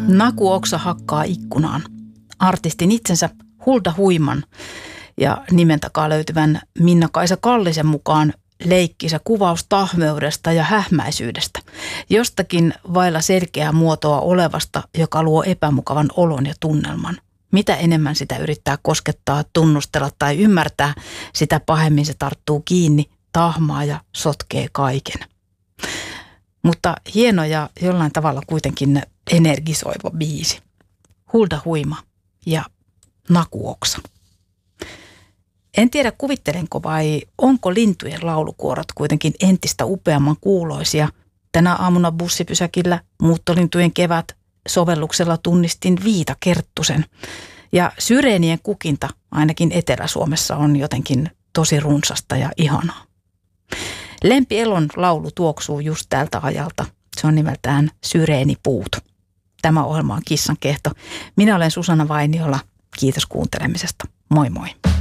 Nakuoksa hakkaa ikkunaan. Artistin itsensä Hulda Huiman ja nimen takaa löytyvän Minna-Kaisa Kallisen mukaan leikkisä kuvaus tahmeudesta ja hähmäisyydestä. Jostakin vailla selkeää muotoa olevasta, joka luo epämukavan olon ja tunnelman. Mitä enemmän sitä yrittää koskettaa, tunnustella tai ymmärtää, sitä pahemmin se tarttuu kiinni, tahmaa ja sotkee kaiken. Mutta hieno ja jollain tavalla kuitenkin energisoiva biisi. Hulda Huima ja Nakuoksa. En tiedä kuvittelenko vai onko lintujen laulukuorot kuitenkin entistä upeamman kuuloisia. Tänä aamuna bussipysäkillä Muuttolintujen kevät -sovelluksella tunnistin Viita Kerttusen. Ja syreenien kukinta ainakin Etelä-Suomessa on jotenkin tosi runsasta ja ihanaa. Lempi Elon laulu tuoksuu just tältä ajalta. Se on nimeltään Syreenipuut. Tämä ohjelma on Kissan kehto. Minä olen Susanna Vainiola. Kiitos kuuntelemisesta. Moi moi.